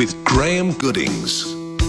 with Graham Goodings.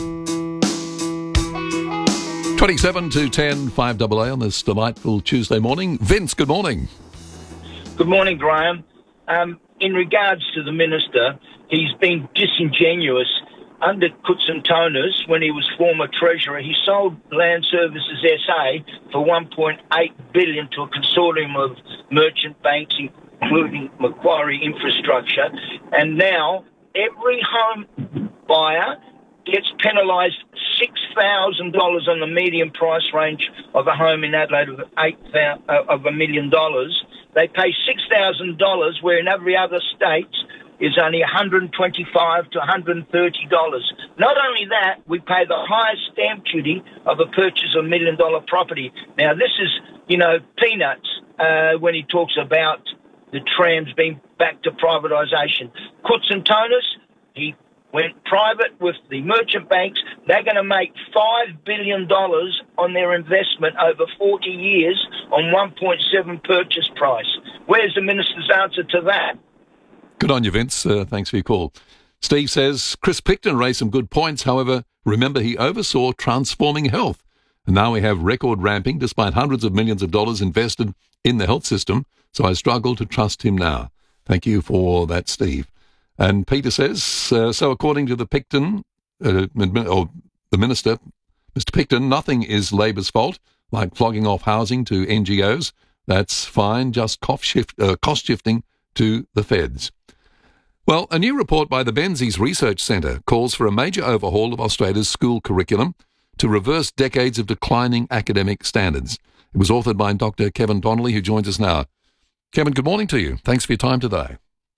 27 to 10, 5AA on this delightful Tuesday morning. Vince, good morning. Good morning, Graham. In regards to the minister, he's been disingenuous. Under Kutsuntonis, when he was former treasurer, he sold Land Services SA for $1.8 billion to a consortium of merchant banks, including Macquarie Infrastructure. And now every home buyer gets penalised $6,000 on the median price range of a home in Adelaide of $1 million. They pay $6,000, where in every other state is only $125 to $130. Not only that, we pay the highest stamp duty of a purchase of $1 million property. Now, this is, peanuts when he talks about the trams being back to privatisation. Kutsuntonis, he went private with the merchant banks. They're going to make $5 billion on their investment over 40 years on 1.7 purchase price. Where's the minister's answer to that? Good on you, Vince. Thanks for your call. Steve says, Chris Picton raised some good points. However, remember he oversaw transforming health. And now we have record ramping despite hundreds of millions of dollars invested in the health system. So I struggle to trust him now. Thank you for that, Steve. And Peter says, so according to the Picton, or the minister, Mr. Picton, nothing is Labor's fault, like flogging off housing to NGOs. That's fine, just cost shifting to the feds. Well, a new report by the Menzies Research Centre calls for a major overhaul of Australia's school curriculum to reverse decades of declining academic standards. It was authored by Dr. Kevin Donnelly, who joins us now. Kevin, good morning to you. Thanks for your time today.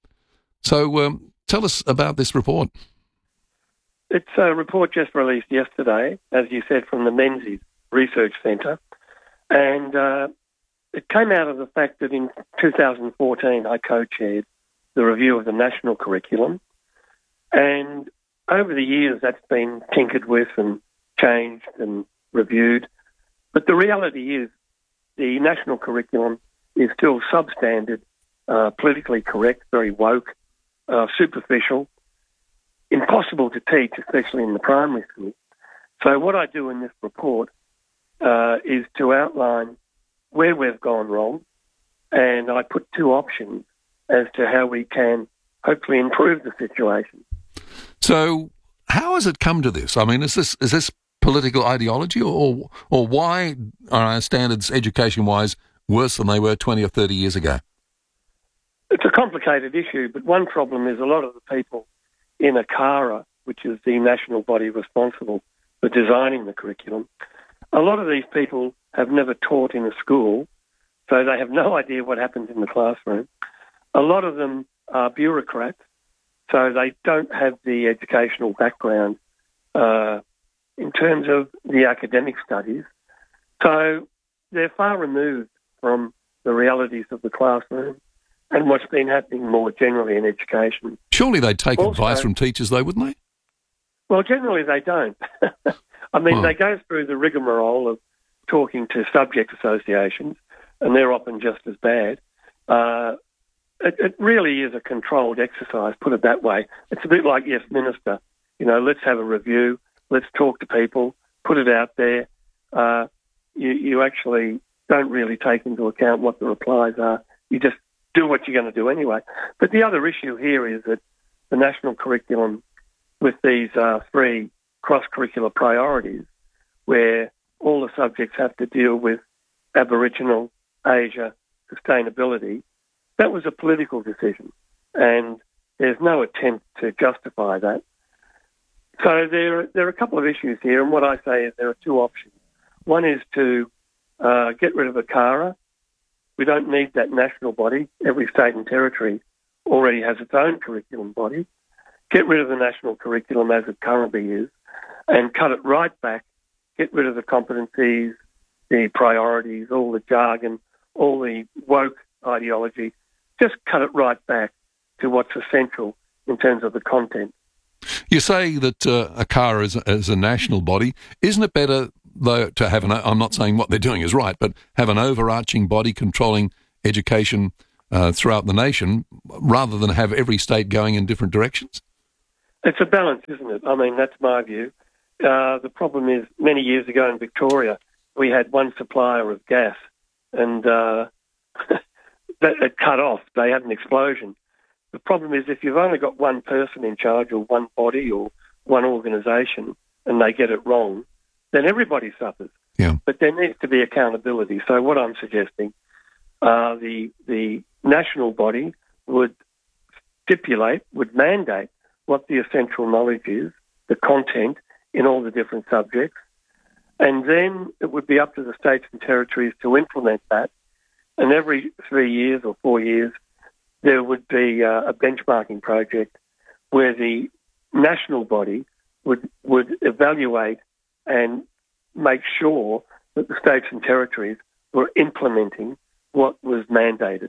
So tell us about this report. It's a report just released yesterday, as you said, from the Menzies Research Centre. And it came out of the fact that in 2014 I co-chaired the review of the national curriculum. And over the years that's been tinkered with and changed and reviewed. But the reality is the national curriculum is still substandard, politically correct, very woke, superficial, impossible to teach, especially in the primary school. So what I do in this report is to outline where we've gone wrong, and I put two options as to how we can hopefully improve the situation. So how has it come to this? I mean, is this political ideology, or why are our standards education-wise worse than they were 20 or 30 years ago? It's a complicated issue, but one problem is a lot of the people in ACARA, which is the national body responsible for designing the curriculum, a lot of these people have never taught in a school, so they have no idea what happens in the classroom. A lot of them are bureaucrats, so they don't have the educational background in terms of the academic studies. So they're far removed from the realities of the classroom and what's been happening more generally in education. Surely they'd take advice from teachers, though, wouldn't they? Well, generally they don't. I mean, They go through the rigmarole of talking to subject associations, and they're often just as bad. It really is a controlled exercise, put it that way. It's a bit like, yes, Minister, let's have a review, let's talk to people, put it out there. You actually don't really take into account what the replies are. You just do what you're going to do anyway. But the other issue here is that the national curriculum with these three cross-curricular priorities, where all the subjects have to deal with Aboriginal, Asia, sustainability, that was a political decision, and there's no attempt to justify that. So there are a couple of issues here, and what I say is there are two options. One is to get rid of ACARA. We don't need that national body. Every state and territory already has its own curriculum body. Get rid of the national curriculum as it currently is and cut it right back. Get rid of the competencies, the priorities, all the jargon, all the woke ideology. Just cut it right back to what's essential in terms of the content. You say that ACARA is a national body. Isn't it better, though, to have I'm not saying what they're doing is right, but have an overarching body controlling education throughout the nation rather than have every state going in different directions? It's a balance, isn't it? I mean, that's my view. The problem is, many years ago in Victoria, we had one supplier of gas, and that it cut off. They had an explosion. The problem is, if you've only got one person in charge, or one body, or one organisation, and they get it wrong, then everybody suffers. Yeah. But there needs to be accountability. So what I'm suggesting, the national body would mandate what the essential knowledge is, the content in all the different subjects, and then it would be up to the states and territories to implement that. And every 3 years or 4 years, there would be a benchmarking project where the national body would evaluate and make sure that the states and territories were implementing what was mandated.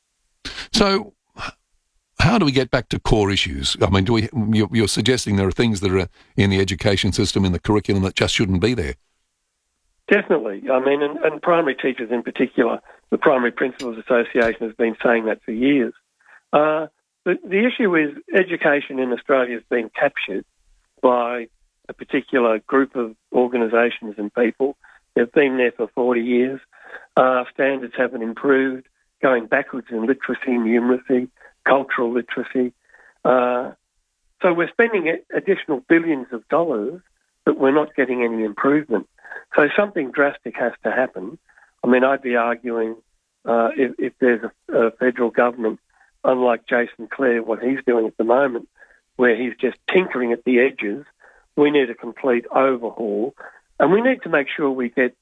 So how do we get back to core issues? I mean, you're suggesting there are things that are in the education system, in the curriculum, that just shouldn't be there? Definitely. I mean, and primary teachers in particular, the Primary Principals Association has been saying that for years. The issue is education in Australia has been captured by a particular group of organisations and people. They've been there for 40 years. Standards haven't improved, going backwards in literacy, numeracy, cultural literacy. So we're spending additional billions of dollars, but we're not getting any improvement. So something drastic has to happen. I mean, I'd be arguing if there's a federal government, unlike Jason Clare, what he's doing at the moment, where he's just tinkering at the edges, we need a complete overhaul. And we need to make sure we get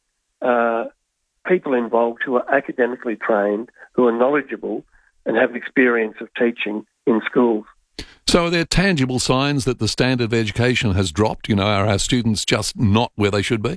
people involved who are academically trained, who are knowledgeable and have experience of teaching in schools. So are there tangible signs that the standard of education has dropped? You know, are our students just not where they should be?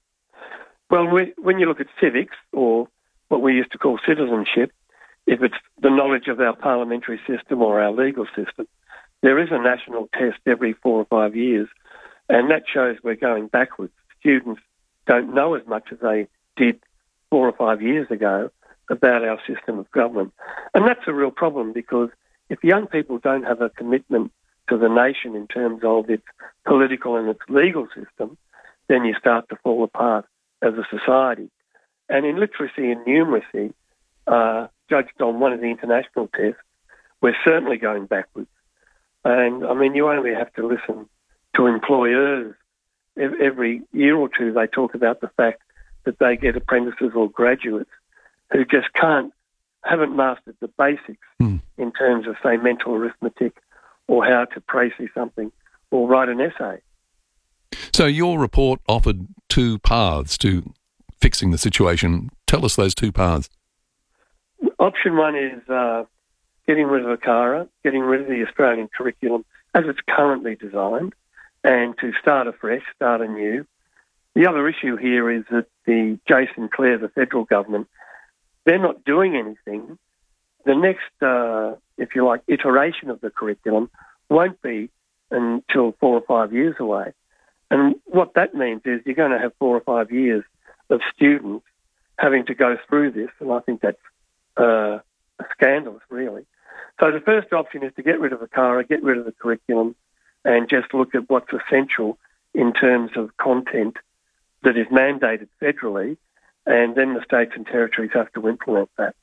Well, when you look at civics, or what we used to call citizenship, if it's the knowledge of our parliamentary system or our legal system, there is a national test every 4 or 5 years, and that shows we're going backwards. Students don't know as much as they did 4 or 5 years ago about our system of government. And that's a real problem, because if young people don't have a commitment to the nation in terms of its political and its legal system, then you start to fall apart as a society. And in literacy and numeracy, judged on one of the international tests, we're certainly going backwards. And, I mean, you only have to listen to employers. Every year or two they talk about the fact that they get apprentices or graduates who just haven't mastered the basics in terms of, say, mental arithmetic, or how to précis something or write an essay. So your report offered 2 paths to fixing the situation. Tell us those 2 paths. Option 1 is getting rid of ACARA, getting rid of the Australian curriculum as it's currently designed, and to start afresh, start anew. The other issue here is that the Jason Clare, the federal government, they're not doing anything. The next, if you like, iteration of the curriculum won't be until 4 or 5 years away. And what that means is you're going to have 4 or 5 years of students having to go through this, and I think that's scandalous, really. So the first option is to get rid of ACARA, get rid of the curriculum, and just look at what's essential in terms of content that is mandated federally, and then the states and territories have to implement that.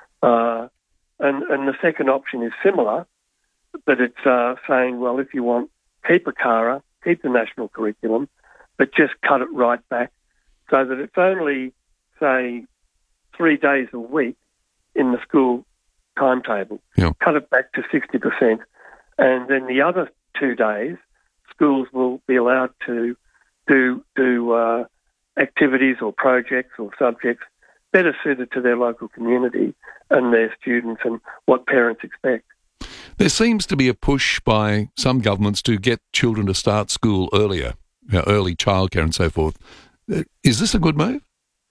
And the second option is similar, but it's saying, well, if you want, keep ACARA, keep the national curriculum, but just cut it right back so that it's only, say, 3 days a week in the school timetable. Yeah. Cut it back to 60%. And then the other 2 days, schools will be allowed to do activities or projects or subjects better suited to their local community and their students and what parents expect. There seems to be a push by some governments to get children to start school earlier, early childcare and so forth. Is this a good move?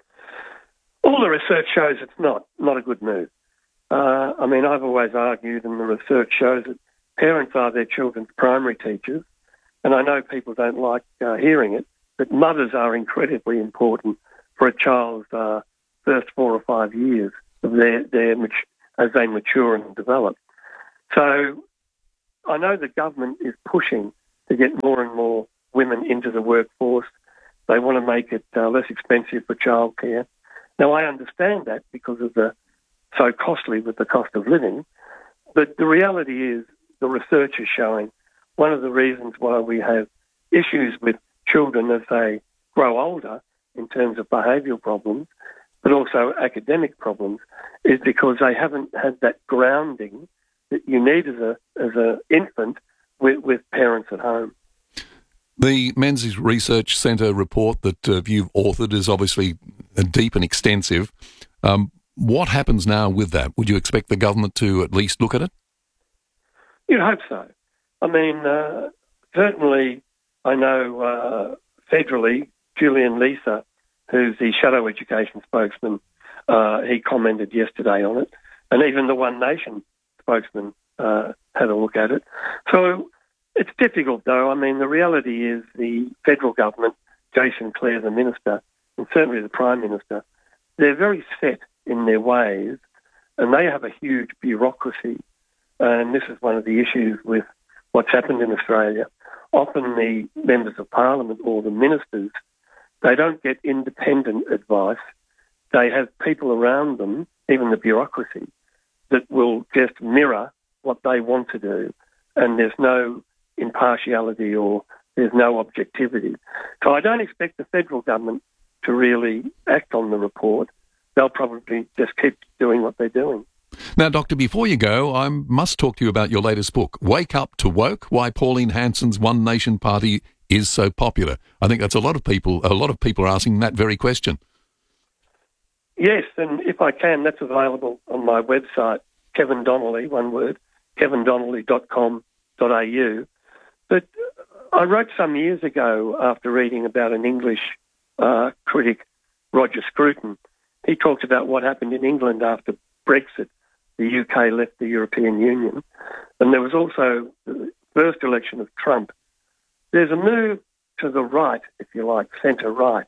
All the research shows it's not a good move. I mean, I've always argued, and the research shows that parents are their children's primary teachers, and I know people don't like hearing it, but mothers are incredibly important for a child's first 4 or 5 years of as they mature and develop. So I know the government is pushing to get more and more women into the workforce. They want to make it less expensive for childcare. Now, I understand that because of so costly with the cost of living, but the reality is the research is showing one of the reasons why we have issues with children as they grow older in terms of behavioural problems, but also academic problems, is because they haven't had that grounding that you need as an infant with parents at home. The Menzies Research Centre report that you've authored is obviously deep and extensive. What happens now with that? Would you expect the government to at least look at it? You'd hope so. I mean, certainly I know federally, Julian Leeser, who's the shadow education spokesman, he commented yesterday on it, and even the One Nation spokesman had a look at it. So it's difficult, though. I mean, the reality is the federal government, Jason Clare, the minister, and certainly the Prime Minister, they're very set in their ways, and they have a huge bureaucracy. And this is one of the issues with what's happened in Australia. Often the members of Parliament or the ministers, they don't get independent advice. They have people around them, even the bureaucracy, that will just mirror what they want to do, and there's no impartiality or there's no objectivity. So I don't expect the federal government to really act on the report. They'll probably just keep doing what they're doing. Now, Doctor, before you go, I must talk to you about your latest book, Wake Up to Woke, Why Pauline Hanson's One Nation Party is So Popular. I think that's a lot of people are asking that very question. Yes, and if I can, that's available on my website, Kevin Donnelly, one word, kevindonnelly.com.au. But I wrote some years ago after reading about an English critic, Roger Scruton. He talked about what happened in England after Brexit. The UK left the European Union. And there was also the first election of Trump. There's a move to the right, if you like, centre-right,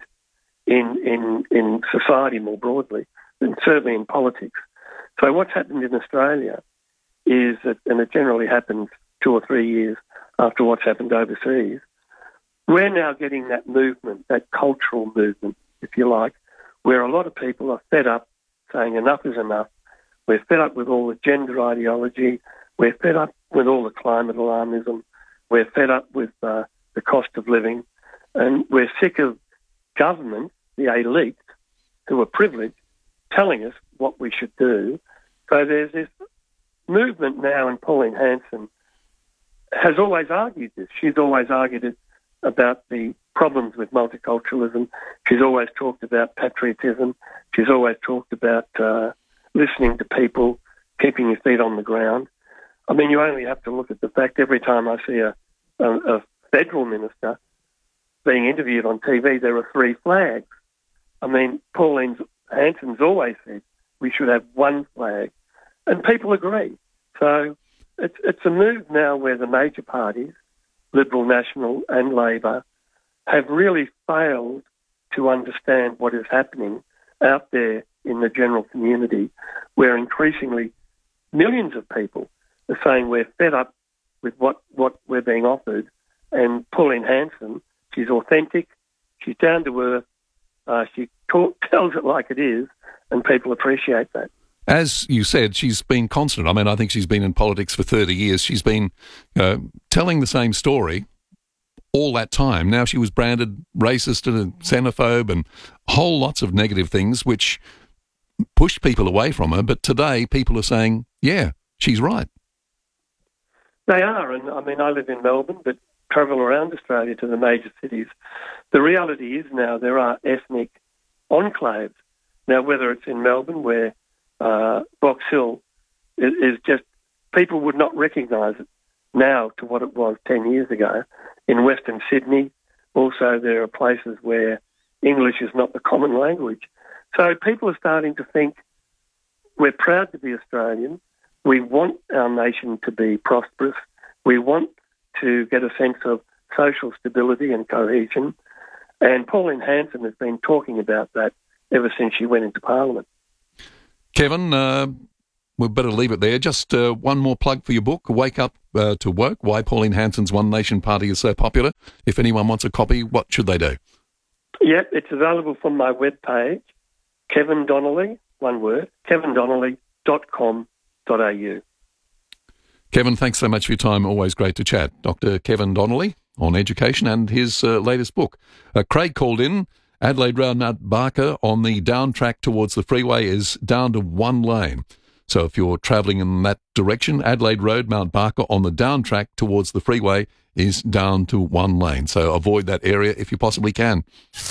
in society more broadly, and certainly in politics. So what's happened in Australia is that, and it generally happens 2 or 3 years after what's happened overseas, we're now getting that movement, that cultural movement, if you like, where a lot of people are fed up saying enough is enough. We're fed up with all the gender ideology. We're fed up with all the climate alarmism. We're fed up with the cost of living. And we're sick of government, the elite, who are privileged, telling us what we should do. So there's this movement now, and Pauline Hanson has always argued this. She's always argued it about the problems with multiculturalism. She's always talked about patriotism. She's always talked about listening to people, keeping your feet on the ground. I mean, you only have to look at the fact every time I see a federal minister being interviewed on TV, there are 3 flags. I mean, Pauline Hanson's always said we should have one flag, and people agree. So it's a move now where the major parties, Liberal, National and Labor, have really failed to understand what is happening out there in the general community, where increasingly millions of people are saying we're fed up with what we're being offered. And Pauline Hanson, she's authentic, she's down to earth, she tells it like it is, and people appreciate that. As you said, she's been constant. I mean, I think she's been in politics for 30 years. She's been telling the same story all that time. Now she was branded racist and xenophobe and whole lots of negative things which pushed people away from her. But today people are saying, yeah, she's right. They are. And I mean, I live in Melbourne, but travel around Australia to the major cities. The reality is now there are ethnic enclaves. Now, whether it's in Melbourne where Box Hill is just, people would not recognise it now to what it was 10 years ago. In Western Sydney, also there are places where English is not the common language. So people are starting to think we're proud to be Australian. We want our nation to be prosperous. We want to get a sense of social stability and cohesion. And Pauline Hanson has been talking about that ever since she went into Parliament. Kevin, we better leave it there. Just one more plug for your book, Wake Up to Woke, Why Pauline Hanson's One Nation Party is So Popular. If anyone wants a copy, what should they do? Yep, it's available from my webpage, Kevin Donnelly, one word, kevindonnelly.com.au. Kevin, thanks so much for your time. Always great to chat. Dr. Kevin Donnelly on education and his latest book. Craig called in. Adelaide Road Mount Barker on the down track towards the freeway is down to one lane. So if you're travelling in that direction, Adelaide Road Mount Barker on the down track towards the freeway is down to one lane. So avoid that area if you possibly can.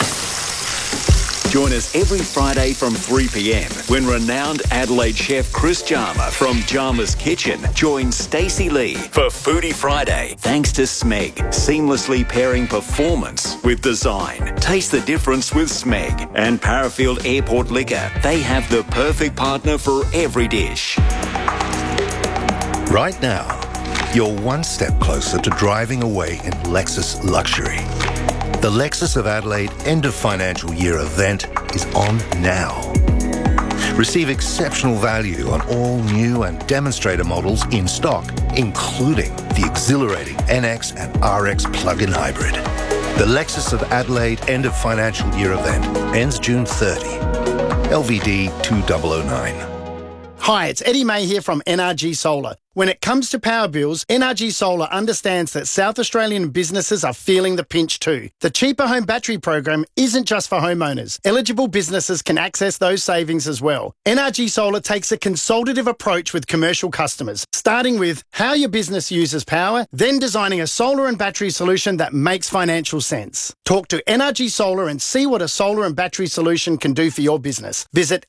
Join us every Friday from 3 p.m. when renowned Adelaide chef Chris Jarma from Jarma's Kitchen joins Stacey Lee for Foodie Friday. Thanks to Smeg, seamlessly pairing performance with design. Taste the difference with Smeg and Parafield Airport Liquor. They have the perfect partner for every dish. Right now, you're one step closer to driving away in Lexus luxury. The Lexus of Adelaide end of financial year event is on now. Receive exceptional value on all new and demonstrator models in stock, including the exhilarating NX and RX plug-in hybrid. The Lexus of Adelaide end of financial year event ends June 30. LVD 2009. Hi, it's Eddie May here from NRG Solar. When it comes to power bills, NRG Solar understands that South Australian businesses are feeling the pinch too. The Cheaper Home Battery program isn't just for homeowners. Eligible businesses can access those savings as well. NRG Solar takes a consultative approach with commercial customers, starting with how your business uses power, then designing a solar and battery solution that makes financial sense. Talk to NRG Solar and see what a solar and battery solution can do for your business. Visit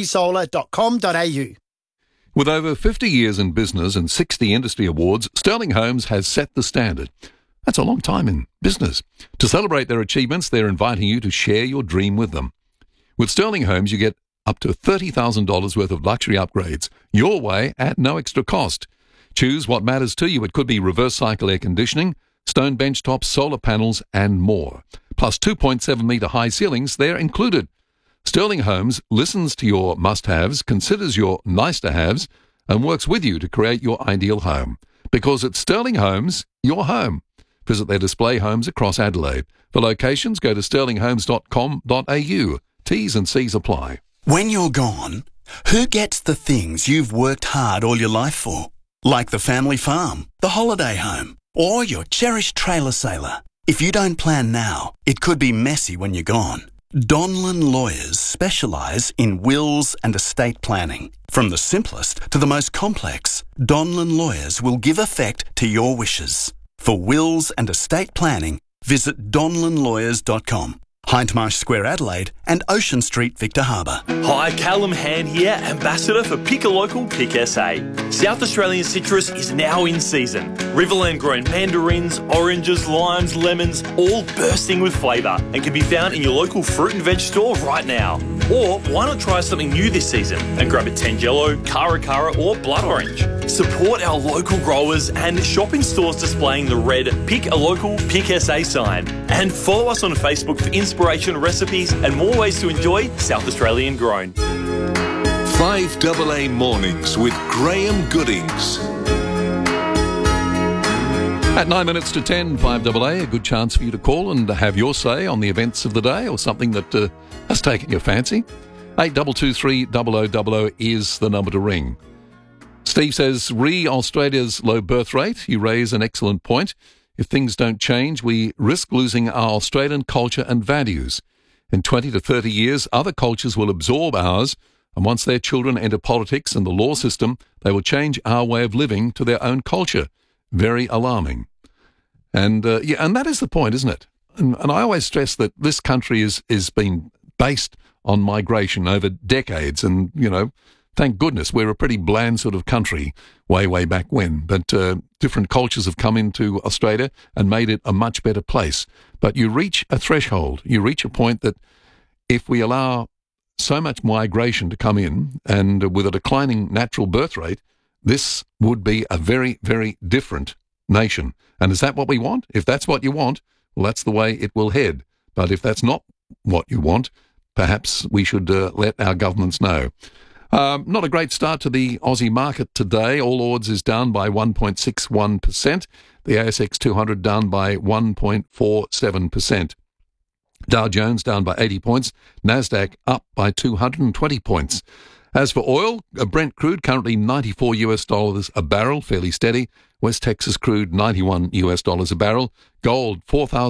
nrgsolar.com.au. With over 50 years in business and 60 industry awards, Sterling Homes has set the standard. That's a long time in business. To celebrate their achievements, they're inviting you to share your dream with them. With Sterling Homes, you get up to $30,000 worth of luxury upgrades, your way at no extra cost. Choose what matters to you. It could be reverse cycle air conditioning, stone bench tops, solar panels, and more. Plus 2.7 metre high ceilings, they're included. Sterling Homes listens to your must-haves, considers your nice-to-haves, and works with you to create your ideal home. Because at Sterling Homes, your home. Visit their display homes across Adelaide. For locations, go to sterlinghomes.com.au. T's and C's apply. When you're gone, who gets the things you've worked hard all your life for? Like the family farm, the holiday home, or your cherished trailer sailor. If you don't plan now, it could be messy when you're gone. Donlan Lawyers specialise in wills and estate planning. From the simplest to the most complex, Donlan Lawyers will give effect to your wishes. For wills and estate planning, visit donlanlawyers.com. Hindmarsh Square, Adelaide, and Ocean Street, Victor Harbour. Hi, Callum Hand here, Ambassador for Pick a Local, Pick SA. South Australian citrus is now in season. Riverland grown mandarins, oranges, limes, lemons, all bursting with flavour and can be found in your local fruit and veg store right now. Or why not try something new this season and grab a Tangelo, Cara Cara or Blood Orange. Support our local growers and shopping stores displaying the red Pick a Local, Pick SA sign. And follow us on Facebook for inspiration, recipes and more ways to enjoy South Australian grown. 5AA Mornings with Graham Goodings. At 9 minutes to 10, 5AA, a good chance for you to call and have your say on the events of the day or something that has taken your fancy. 8223 0000 is the number to ring. Steve says, Australia's low birth rate. You raise an excellent point. If things don't change, we risk losing our Australian culture and values. In 20 to 30 years, other cultures will absorb ours, and once their children enter politics and the law system, they will change our way of living to their own culture. Very alarming. And and that is the point, isn't it? And I always stress that this country is been based on migration over decades, and, you know, thank goodness we're a pretty bland sort of country way back when. But different cultures have come into Australia and made it a much better place. But you reach a threshold. You reach a point that if we allow so much migration to come in, and with a declining natural birth rate, this would be a very, very different nation. And is that what we want? If that's what you want, well, that's the way it will head. But if that's not what you want, perhaps we should let our governments know. Not a great start to the Aussie market today. All Ords is down by 1.61%. The ASX 200 down by 1.47%. Dow Jones down by 80 points. Nasdaq up by 220 points. As for oil, Brent crude currently $94 a barrel, fairly steady. West Texas crude $91 a barrel. Gold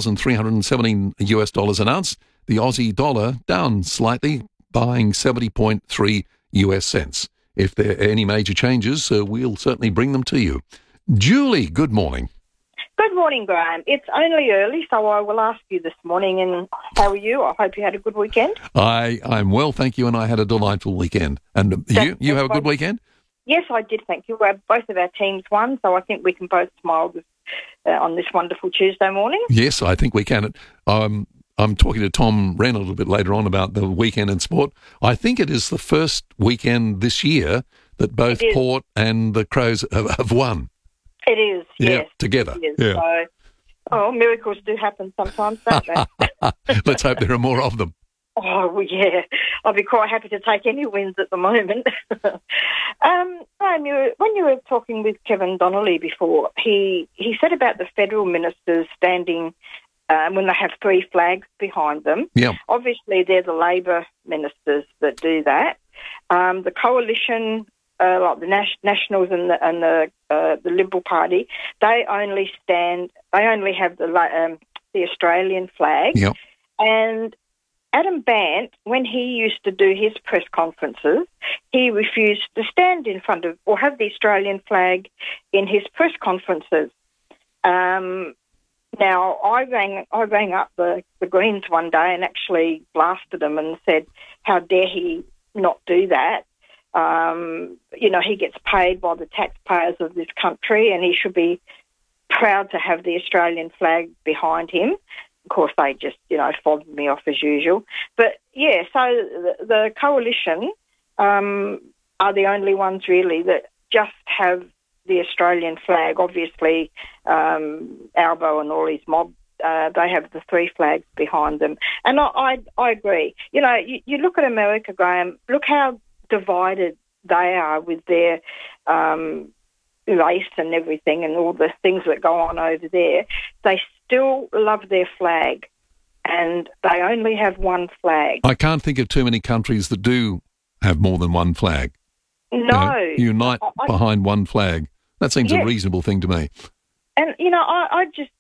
$4,317 an ounce. The Aussie dollar down slightly, buying 70.3 US cents. If there are any major changes, we'll certainly bring them to you. Julie, good morning. Good morning, Graham. It's only early, so I will ask you this morning, and how are you? I hope you had a good weekend. I'm well, thank you, and I had a delightful weekend. And you have a good weekend? Yes, I did, thank you. Both of our teams won, so I think we can both smile on this wonderful Tuesday morning. Yes, I think we can. I'm talking to Tom Wren a little bit later on about the weekend in sport. I think it is the first weekend this year that both Port and the Crows have won. It is, yes. Yeah, together. It is. Yeah. So, miracles do happen sometimes, don't they? Let's hope there are more of them. Oh, well, yeah. I'll be quite happy to take any wins at the moment. Graham, when you were talking with Kevin Donnelly before, he said about the federal ministers standing when they have three flags behind them. Yeah. Obviously, they're the Labor ministers that do that. The coalition, like the Nationals and the Liberal Party, they only have the Australian flag. Yep. And Adam Bandt, when he used to do his press conferences, he refused to stand in front of or have the Australian flag in his press conferences. Now, I rang up the Greens one day and actually blasted him and said, how dare he not do that? He gets paid by the taxpayers of this country and he should be proud to have the Australian flag behind him. Of course, they just, fobbed me off as usual. But, yeah, so the coalition are the only ones really that just have the Australian flag. Obviously, Albo and all his mob, they have the three flags behind them. And I agree. You look at America, Graham, look how divided they are with their race and everything and all the things that go on over there. They still love their flag, and they only have one flag. I can't think of too many countries that do have more than one flag. No. Unite behind one flag. That seems a reasonable thing to me. And, I just...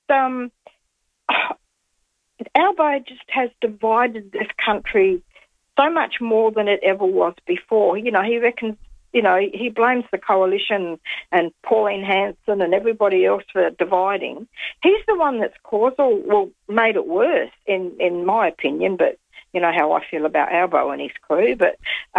Albo just has divided this country so much more than it ever was before. He reckons, he blames the coalition and Pauline Hanson and everybody else for dividing. He's the one that's made it worse, in my opinion, but you know how I feel about Albo and his crew. But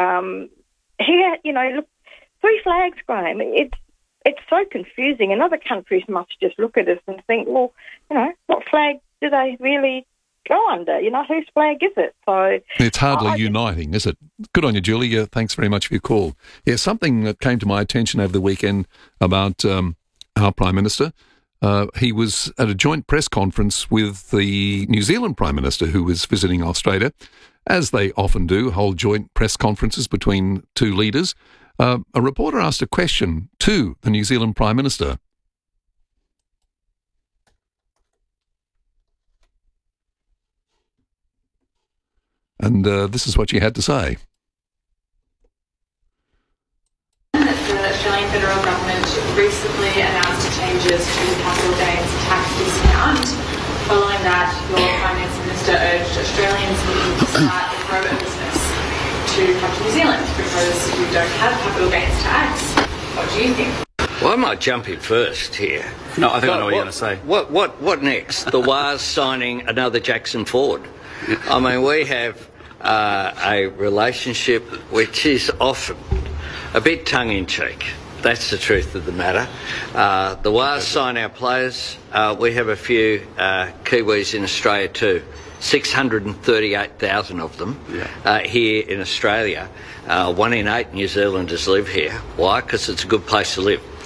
look, three flags, Graham, it's so confusing, and other countries must just look at us and think, well, what flag do they really go under? Whose flag is it? So it's hardly uniting, is it? Good on you, Julie. Thanks very much for your call. Yeah, something that came to my attention over the weekend about our Prime Minister. He was at a joint press conference with the New Zealand Prime Minister, who was visiting Australia, as they often do, hold joint press conferences between two leaders. A reporter asked a question to the New Zealand Prime Minister. And this is what she had to say. The Australian federal government recently announced changes to the capital gains tax discount. Following that, your Finance Minister urged Australians looking to start a grow a business to come to New Zealand because you don't have capital gains tax. What do you think? Well, I might jump in first here. No, I think I know what you're going to say. What next? The WA's signing another Jackson Ford. I mean, we have a relationship which is often a bit tongue-in-cheek. That's the truth of the matter. The WA's sign our players. We have a few Kiwis in Australia too. 638,000 of them here in Australia. 1 in 8 New Zealanders live here. Why? Because it's a good place to live.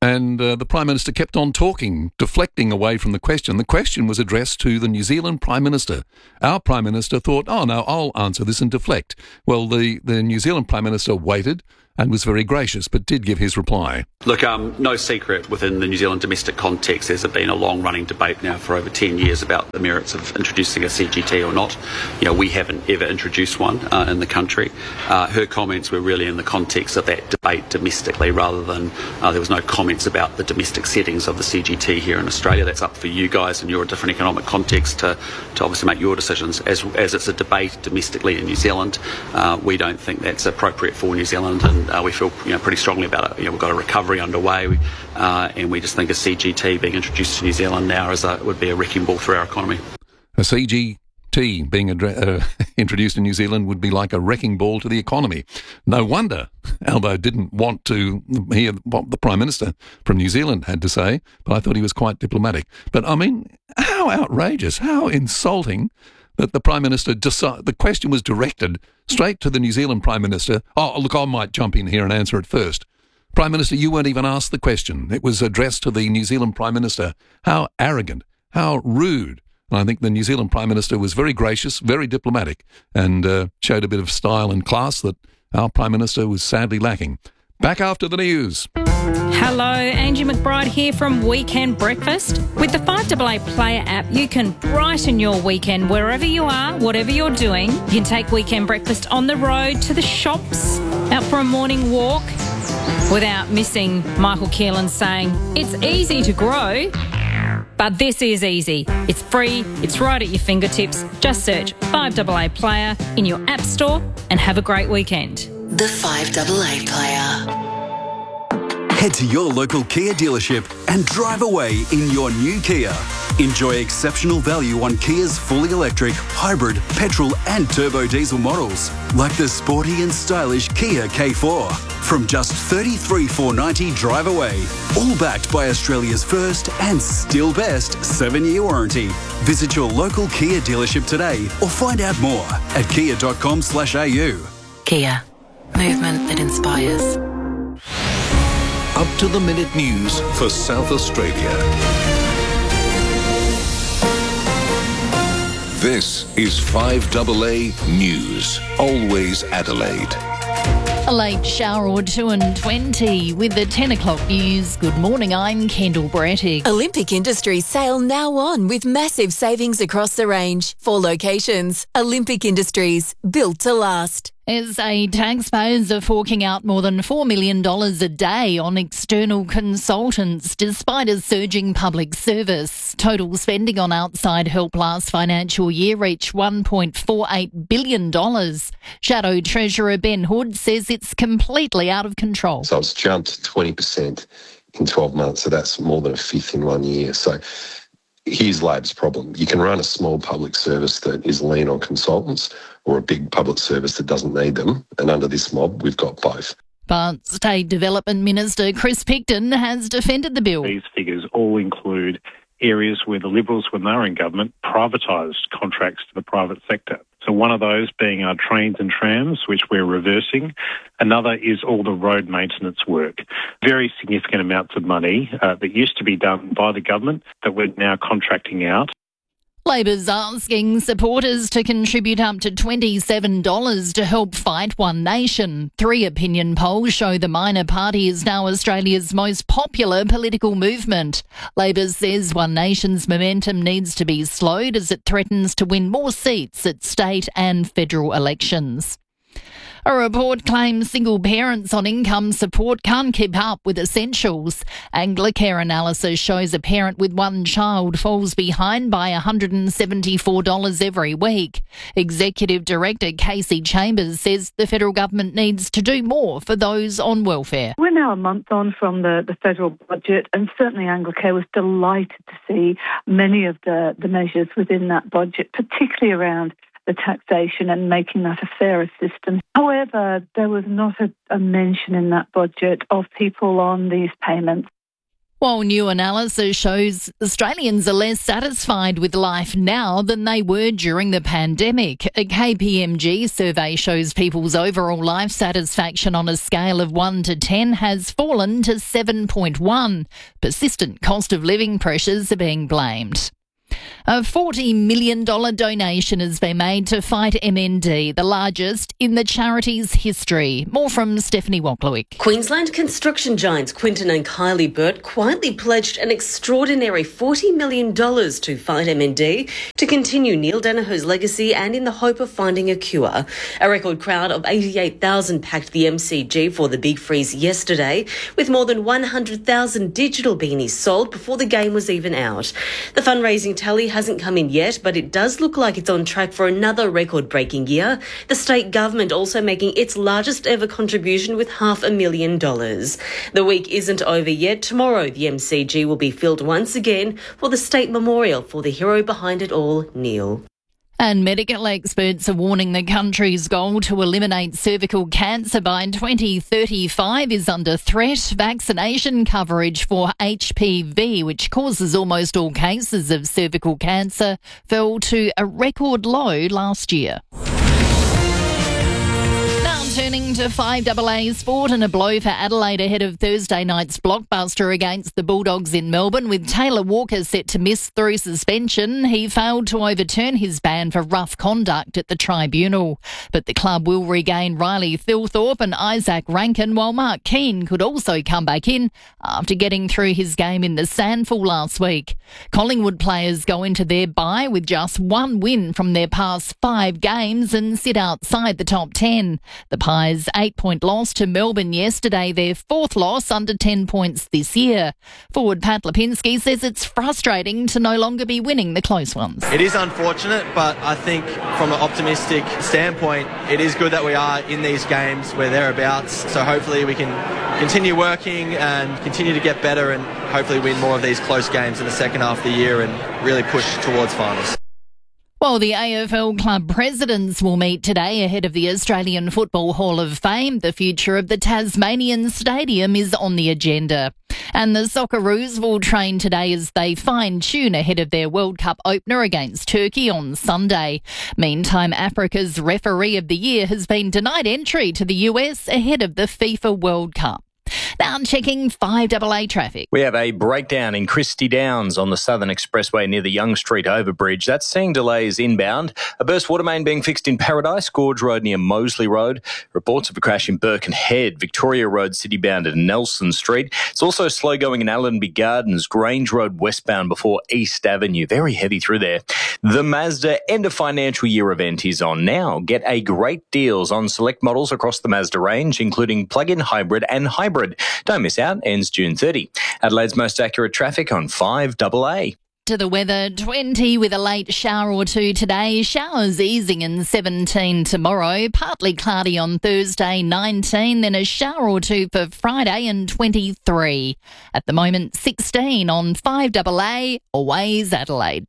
And the Prime Minister kept on talking, deflecting away from the question. The question was addressed to the New Zealand Prime Minister. Our Prime Minister thought, oh, no, I'll answer this and deflect. Well, the New Zealand Prime Minister waited and was very gracious, but did give his reply. Look, no secret within the New Zealand domestic context, there's been a long-running debate now for over 10 years about the merits of introducing a CGT or not. You know, we haven't ever introduced one in the country. Her comments were really in the context of that debate domestically, rather than there was no comments about the domestic settings of the CGT here in Australia. That's up for you guys in your different economic context to obviously make your decisions. As it's a debate domestically in New Zealand, we don't think that's appropriate for New Zealand, and we feel pretty strongly about it. We've got a recovery underway, and we just think a CGT being introduced to New Zealand now would be a wrecking ball for our economy. A CGT being introduced in New Zealand would be like a wrecking ball to the economy. No wonder Albo didn't want to hear what the Prime Minister from New Zealand had to say, but I thought he was quite diplomatic. But I mean, how outrageous, how insulting that the Prime Minister the question was directed straight to the New Zealand Prime Minister. Oh, look, I might jump in here and answer it first. Prime Minister, you weren't even asked the question. It was addressed to the New Zealand Prime Minister. How arrogant, how rude. And I think the New Zealand Prime Minister was very gracious, very diplomatic, and showed a bit of style and class that our Prime Minister was sadly lacking. Back after the news. Hello, Angie McBride here from Weekend Breakfast. With the 5AA Player app, you can brighten your weekend wherever you are, whatever you're doing. You can take Weekend Breakfast on the road, to the shops, out for a morning walk, without missing Michael Keelan saying, it's easy to grow, but this is easy. It's free, it's right at your fingertips. Just search 5AA Player in your app store and have a great weekend. The 5AA Player. Head to your local Kia dealership and drive away in your new Kia. Enjoy exceptional value on Kia's fully electric, hybrid, petrol and turbo diesel models, like the sporty and stylish Kia K4. From just $33,490 drive away, all backed by Australia's first and still best 7-year warranty. Visit your local Kia dealership today or find out more at kia.com/au. Kia. Movement that inspires. Up-to-the-minute news for South Australia. This is 5AA News. Always Adelaide. A late shower or 2 and 20 with the 10 o'clock news. Good morning, I'm Kendall Brettig. Olympic Industries sale now on with massive savings across the range. 4 locations. Olympic Industries, built to last. SA taxpayers are forking out more than $4 million a day on external consultants despite a surging public service. Total spending on outside help last financial year reached $1.48 billion. Shadow Treasurer Ben Hood says it's completely out of control. So it's jumped 20% in 12 months, so that's more than a fifth in 1 year. So here's Lab's problem. You can run a small public service that is lean on consultants or a big public service that doesn't need them. And under this mob, we've got both. But State Development Minister Chris Picton has defended the bill. These figures all include areas where the Liberals, when they were in government, privatised contracts to the private sector. So one of those being our trains and trams, which we're reversing. Another is all the road maintenance work. Very significant amounts of money that used to be done by the government that we're now contracting out. Labor's asking supporters to contribute up to $27 to help fight One Nation. 3 opinion polls show the minor party is now Australia's most popular political movement. Labor says One Nation's momentum needs to be slowed as it threatens to win more seats at state and federal elections. A report claims single parents on income support can't keep up with essentials. Anglicare analysis shows a parent with 1 child falls behind by $174 every week. Executive Director Casey Chambers says the federal government needs to do more for those on welfare. We're now a month on from the federal budget, and certainly Anglicare was delighted to see many of the measures within that budget, particularly around the taxation and making that a fairer system. However, there was not a mention in that budget of people on these payments. While new analysis shows Australians are less satisfied with life now than they were during the pandemic. A KPMG survey shows people's overall life satisfaction on a scale of 1 to 10 has fallen to 7.1. Persistent cost of living pressures are being blamed. A $40 million donation has been made to fight MND, the largest in the charity's history. More from Stephanie Woklowick. Queensland construction giants Quinton and Kylie Burt quietly pledged an extraordinary $40 million to fight MND to continue Neil Danaher's legacy and in the hope of finding a cure. A record crowd of 88,000 packed the MCG for the Big Freeze yesterday, with more than 100,000 digital beanies sold before the game was even out. The fundraising tally hasn't come in yet, but it does look like it's on track for another record-breaking year. The state government also making its largest ever contribution with $500,000. The week isn't over yet. Tomorrow, the MCG will be filled once again for the state memorial for the hero behind it all, Neil. And medical experts are warning the country's goal to eliminate cervical cancer by 2035 is under threat. Vaccination coverage for HPV, which causes almost all cases of cervical cancer, fell to a record low last year. Turning to 5AA sport and a blow for Adelaide ahead of Thursday night's blockbuster against the Bulldogs in Melbourne, with Taylor Walker set to miss through suspension. He failed to overturn his ban for rough conduct at the tribunal. But the club will regain Riley Thilthorpe and Isaac Rankin, while Mark Keane could also come back in after getting through his game in the Sandful last week. Collingwood players go into their bye with just one win from their past 5 games and sit outside the top 10. The Pies' 8-point loss to Melbourne yesterday, their 4th loss under 10 points this year. Forward Pat Lipinski says it's frustrating to no longer be winning the close ones. It is unfortunate, but I think from an optimistic standpoint, it is good that we are in these games where thereabouts. So hopefully we can continue working and continue to get better and hopefully win more of these close games in the second half of the year and really push towards finals. Well, the AFL club presidents will meet today ahead of the Australian Football Hall of Fame. The future of the Tasmanian Stadium is on the agenda. And the Socceroos will train today as they fine-tune ahead of their World Cup opener against Turkey on Sunday. Meantime, Africa's referee of the year has been denied entry to the US ahead of the FIFA World Cup. Now I'm checking 5AA traffic. We have a breakdown in Christie Downs on the Southern Expressway near the Young Street overbridge. That's seeing delays inbound. A burst water main being fixed in Paradise, Gorge Road near Moseley Road. Reports of a crash in Birkenhead, Victoria Road citybound at Nelson Street. It's also slow going in Allenby Gardens, Grange Road westbound before East Avenue. Very heavy through there. The Mazda end of financial year event is on now. Get a great deals on select models across the Mazda range, including plug-in hybrid and hybrid. Don't miss out, ends June 30. Adelaide's most accurate traffic on 5AA. To the weather, 20 with a late shower or two today, showers easing in 17 tomorrow, partly cloudy on Thursday 19, then a shower or two for Friday and 23. At the moment 16 on 5AA, always Adelaide.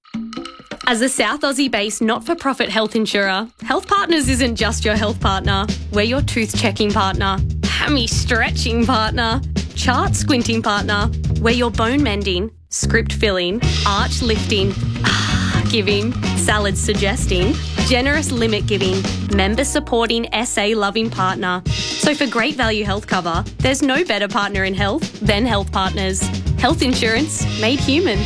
As a South Aussie-based not-for-profit health insurer, Health Partners isn't just your health partner. We're your tooth-checking partner, hammy-stretching partner, chart-squinting partner. We're your bone-mending, script-filling, arch-lifting, giving, salad-suggesting, generous limit-giving, member-supporting, SA-loving partner. So for great value health cover, there's no better partner in health than Health Partners. Health insurance made human.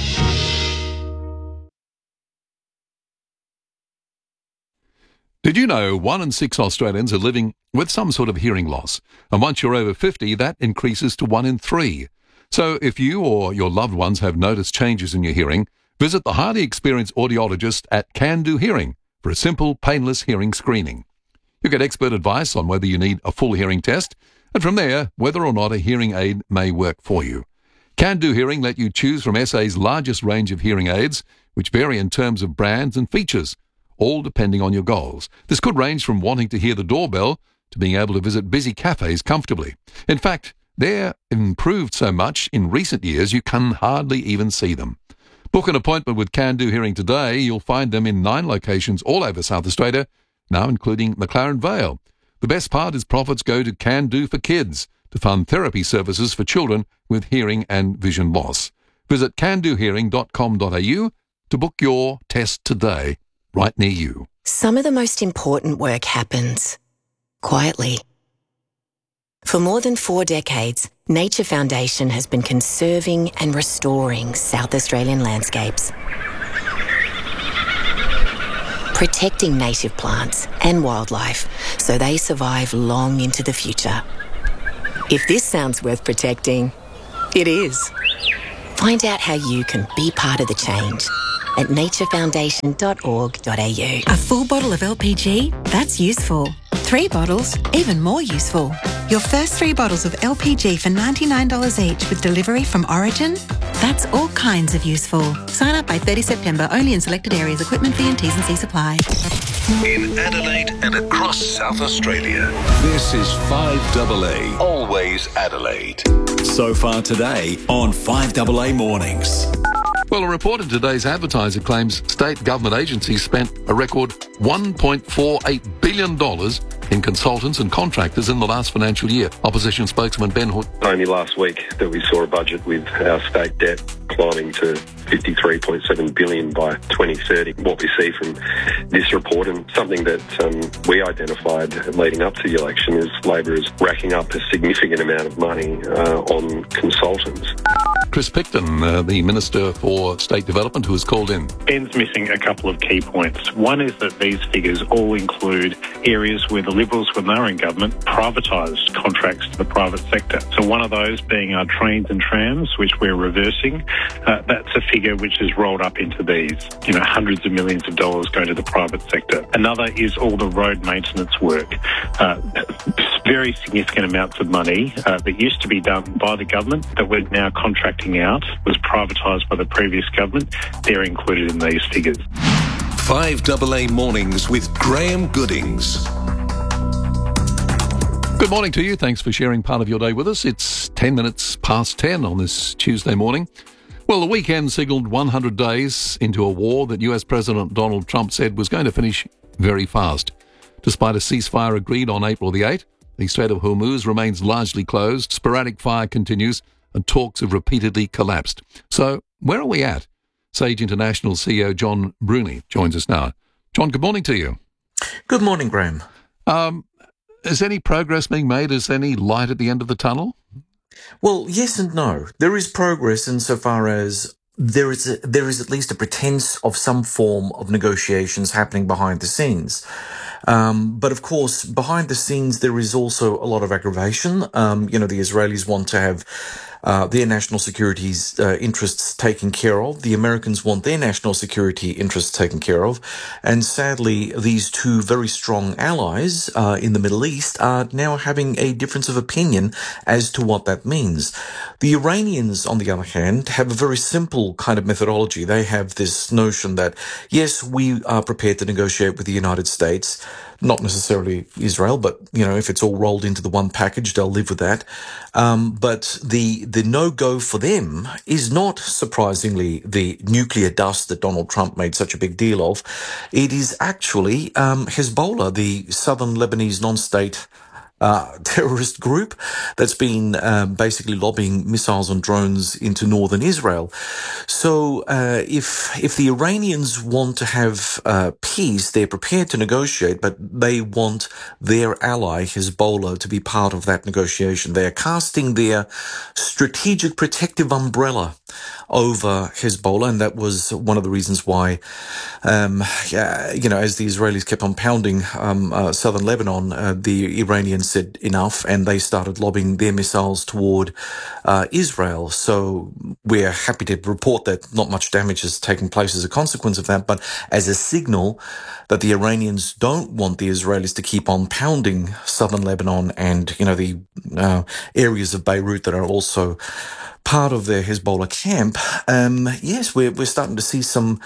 Did you know 1 in 6 Australians are living with some sort of hearing loss? And once you're over 50, that increases to 1 in 3. So if you or your loved ones have noticed changes in your hearing, visit the highly experienced audiologist at Can Do Hearing for a simple, painless hearing screening. You get expert advice on whether you need a full hearing test, and from there, whether or not a hearing aid may work for you. Can Do Hearing let you choose from SA's largest range of hearing aids, which vary in terms of brands and features, all depending on your goals. This could range from wanting to hear the doorbell to being able to visit busy cafes comfortably. In fact, they're improved so much in recent years you can hardly even see them. Book an appointment with Can Do Hearing today. You'll find them in 9 locations all over South Australia, now including McLaren Vale. The best part is profits go to Can Do for Kids to fund therapy services for children with hearing and vision loss. Visit candohearing.com.au to book your test today, right near you. Some of the most important work happens quietly. For more than 4 decades, Nature Foundation has been conserving and restoring South Australian landscapes, protecting native plants and wildlife so they survive long into the future. If this sounds worth protecting, it is. Find out how you can be part of the change at naturefoundation.org.au. A full bottle of LPG? That's useful. 3 bottles? Even more useful. Your first 3 bottles of LPG for $99 each with delivery from Origin? That's all kinds of useful. Sign up by 30 September, only in selected areas. Equipment fee and T's and C's apply. In Adelaide and across South Australia, this is 5AA, always Adelaide. So far today on 5AA Mornings. Well, a report in today's Advertiser claims state government agencies spent a record $1.48 billion in consultants and contractors in the last financial year. Opposition spokesman Ben Hood. Only last week that we saw a budget with our state debt climbing to $53.7 billion by 2030. What we see from this report, and something that we identified leading up to the election, is Labor is racking up a significant amount of money on consultants. Chris Picton, the Minister for State Development, who has called in. Ben's missing a couple of key points. One is that these figures all include areas where the Liberals, when they were in government, privatised contracts to the private sector. So one of those being our trains and trams, which we're reversing. That's a figure which is rolled up into these, hundreds of millions of dollars going to the private sector. Another is all the road maintenance work. Very significant amounts of money that used to be done by the government that we're now contracting out was privatised by the previous government. They're included in these figures. 5AA Mornings with Graham Goodings. Good morning to you. Thanks for sharing part of your day with us. It's 10 minutes past 10 on this Tuesday morning. Well, the weekend signalled 100 days into a war that US President Donald Trump said was going to finish very fast. Despite a ceasefire agreed on April the 8th, the Strait of Hormuz remains largely closed, sporadic fire continues, and talks have repeatedly collapsed. So, where are we at? Sage International CEO John Bruni joins us now. John, good morning to you. Good morning, Graham. Is any progress being made? Is there any light at the end of the tunnel? Well, yes and no. There is progress insofar as there is at least a pretense of some form of negotiations happening behind the scenes. But of course, behind the scenes, there is also a lot of aggravation. The Israelis want to have their national security interests taken care of. The Americans want their national security interests taken care of. And sadly, these two very strong allies in the Middle East are now having a difference of opinion as to what that means. The Iranians, on the other hand, have a very simple kind of methodology. They have this notion that, yes, we are prepared to negotiate with the United States, not necessarily Israel, but, if it's all rolled into the one package, they'll live with that. But the no-go for them is not, surprisingly, the nuclear dust that Donald Trump made such a big deal of. It is actually Hezbollah, the southern Lebanese non-state terrorist group that's been basically lobbing missiles and drones into northern Israel. So if the Iranians want to have peace, they're prepared to negotiate, but they want their ally Hezbollah to be part of that negotiation. They are casting their strategic protective umbrella over Hezbollah, and that was one of the reasons why, as the Israelis kept on pounding southern Lebanon, the Iranians said enough, and they started lobbing their missiles toward Israel. So we're happy to report that not much damage has taken place as a consequence of that, but as a signal that the Iranians don't want the Israelis to keep on pounding southern Lebanon and, the areas of Beirut that are also part of their Hezbollah camp. Yes, we're starting to see some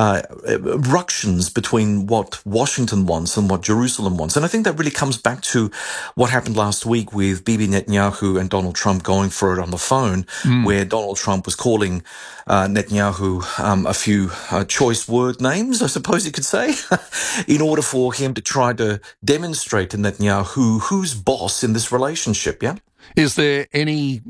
ructions between what Washington wants and what Jerusalem wants. And I think that really comes back to what happened last week with Bibi Netanyahu and Donald Trump going for it on the phone, where Donald Trump was calling Netanyahu a few choice word names, I suppose you could say, in order for him to try to demonstrate to Netanyahu who's boss in this relationship, yeah? Is there any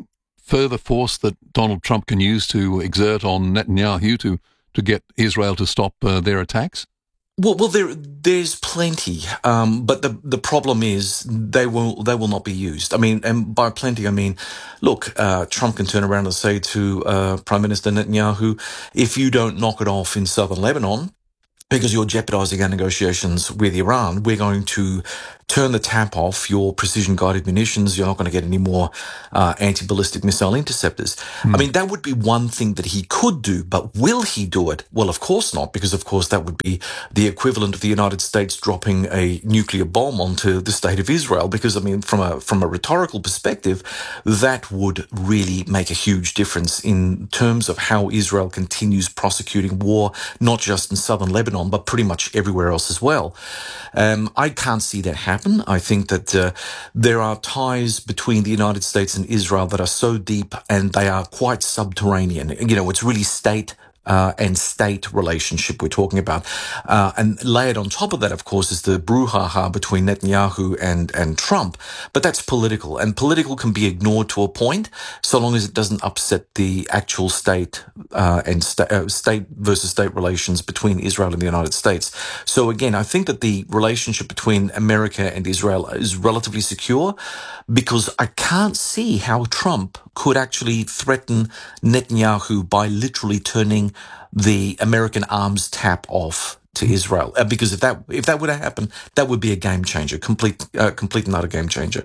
further force that Donald Trump can use to exert on Netanyahu to get Israel to stop their attacks? Well, there's plenty, but the problem is they will not be used. I mean, and by plenty, I mean, look, Trump can turn around and say to Prime Minister Netanyahu, if you don't knock it off in southern Lebanon, because you're jeopardizing our negotiations with Iran, we're going to turn the tap off your precision-guided munitions. You're not going to get any more anti-ballistic missile interceptors. I mean, that would be one thing that he could do, but will he do it? Well, of course not, because, of course, that would be the equivalent of the United States dropping a nuclear bomb onto the state of Israel, because, I mean, from a rhetorical perspective, that would really make a huge difference in terms of how Israel continues prosecuting war, not just in southern Lebanon, but pretty much everywhere else as well. I can't see that happen. I think that there are ties between the United States and Israel that are so deep, and they are quite subterranean. You know, it's really state and state relationship we're talking about. And layered on top of that, of course, is the brouhaha between Netanyahu and Trump. But that's political, and political can be ignored to a point, so long as it doesn't upset the actual state and state versus state relations between Israel and the United States. So again, I think that the relationship between America and Israel is relatively secure, because I can't see how Trump could actually threaten Netanyahu by literally turning the American arms tap off to Israel. Because if that were to happen, that would be a game changer, complete and utter game changer.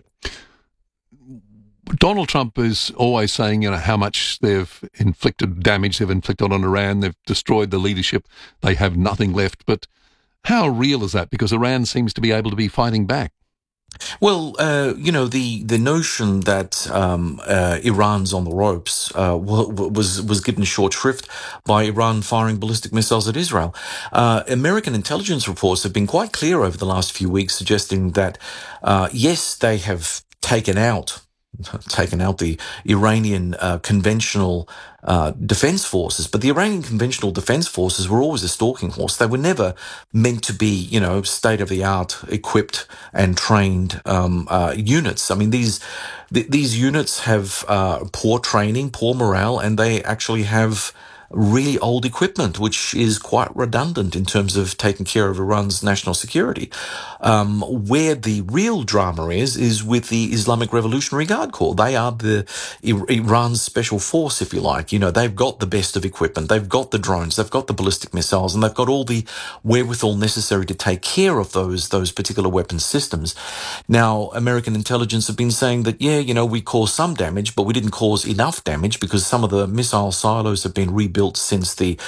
Donald Trump is always saying, you know, how much they've inflicted on Iran. They've destroyed the leadership. They have nothing left. But how real is that? Because Iran seems to be able to be fighting back. Well, you know, the notion that Iran's on the ropes was given short shrift by Iran firing ballistic missiles at Israel. American intelligence reports have been quite clear over the last few weeks, suggesting that yes, they have taken out the Iranian conventional defense forces, but the Iranian conventional defense forces were always a stalking horse. They were never meant to be, you know, state-of-the-art equipped and trained units. I mean, these units have poor training, poor morale, and they actually have really old equipment, which is quite redundant in terms of taking care of Iran's national security. Where the real drama is with the Islamic Revolutionary Guard Corps. They are the Iran's special force, if you like. You know, they've got the best of equipment. They've got the drones. They've got the ballistic missiles, and they've got all the wherewithal necessary to take care of those particular weapons systems. Now, American intelligence have been saying that, yeah, you know, we caused some damage, but we didn't cause enough damage because some of the missile silos have been rebuilt since the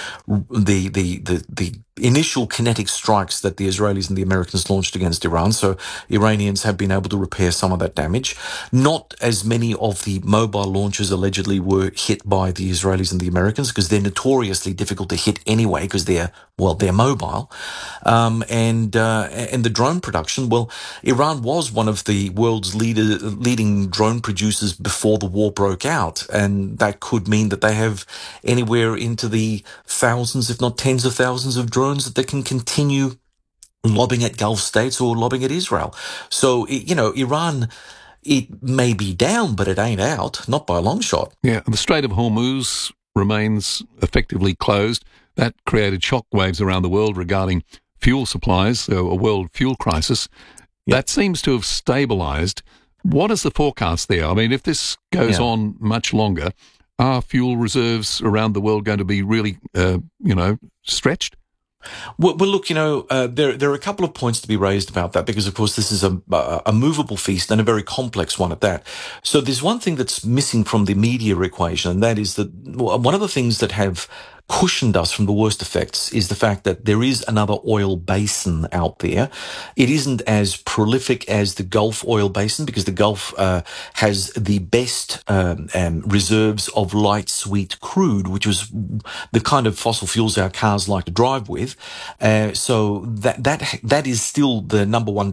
initial kinetic strikes that the Israelis and the Americans launched against Iran. So Iranians have been able to repair some of that damage. Not as many of the mobile launchers allegedly were hit by the Israelis and the Americans, because they're notoriously difficult to hit anyway, because they're mobile. And the drone production, well, Iran was one of the world's leading drone producers before the war broke out. And that could mean that they have anywhere into the thousands, if not tens of thousands of drones that they can continue lobbing at Gulf states or lobbing at Israel. So, you know, Iran, it may be down, but it ain't out, not by a long shot. Yeah, the Strait of Hormuz remains effectively closed. That created shockwaves around the world regarding fuel supplies, a world fuel crisis. Yep. That seems to have stabilised. What is the forecast there? I mean, if this goes on much longer, are fuel reserves around the world going to be really, stretched? Well, look, you know, there are a couple of points to be raised about that, because, of course, this is a movable feast and a very complex one at that. So there's one thing that's missing from the media equation, and that is that one of the things that have cushioned us from the worst effects is the fact that there is another oil basin out there. It isn't as prolific as the Gulf oil basin, because the Gulf has the best reserves of light sweet crude, which was the kind of fossil fuels our cars like to drive with. So that is still the number one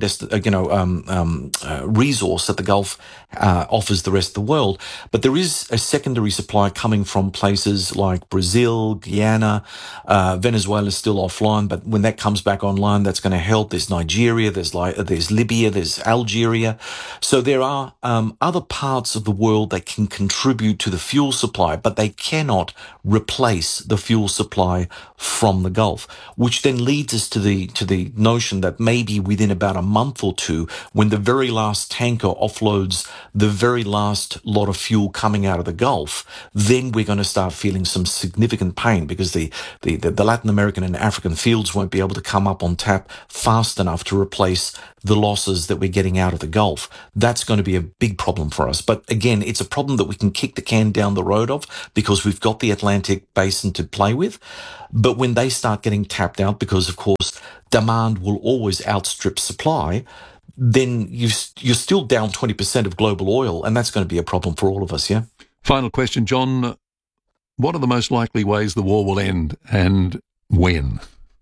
resource that the Gulf offers the rest of the world. But there is a secondary supply coming from places like Brazil, Guyana. Venezuela is still offline, but when that comes back online, that's going to help. There's Nigeria, there's Libya, there's Algeria. So there are other parts of the world that can contribute to the fuel supply, but they cannot replace the fuel supply from the Gulf, which then leads us to the notion that maybe within about a month or two, when the very last tanker offloads the very last lot of fuel coming out of the Gulf, then we're going to start feeling some significant pain, because the Latin American and African fields won't be able to come up on tap fast enough to replace the losses that we're getting out of the Gulf. That's going to be a big problem for us. But again, it's a problem that we can kick the can down the road of, because we've got the Atlantic basin to play with. But when they start getting tapped out, because of course demand will always outstrip supply, then you're still down 20% of global oil, and that's going to be a problem for all of us, yeah? Final question, John. What are the most likely ways the war will end, and when?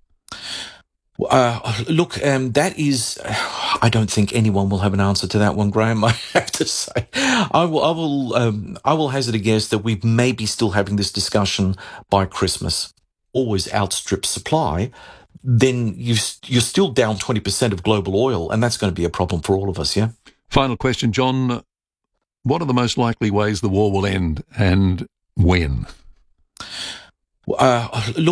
Look, that is, I don't think anyone will have an answer to that one, Graham. I have to say, I will hazard a guess that we may be still having this discussion by Christmas. Always outstrip supply, then you're still down 20% of global oil, and that's going to be a problem for all of us, yeah? Final question, John. What are the most likely ways the war will end, and when? Look,